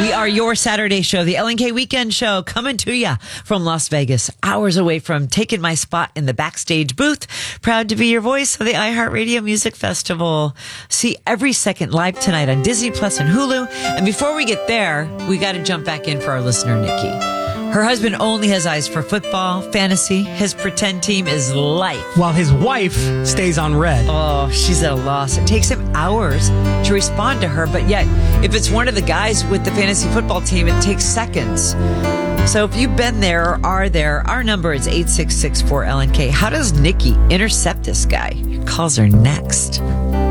We are your Saturday show, the LNK Weekend Show, coming to you from Las Vegas, hours away from taking my spot in the backstage booth. Proud to be your voice of the iHeartRadio Music Festival. See every second live tonight on Disney Plus and Hulu. And before we get there, we got to jump back in for our listener, Nikki. Her husband only has eyes for football, fantasy. His pretend team is life. While his wife stays on red. Oh, she's at a loss. It takes him hours to respond to her, but yet, if it's one of the guys with the fantasy football team, it takes seconds. So if you've been there or are there, our number is 866-4LNK. How does Nikki intercept this guy? Calls are next.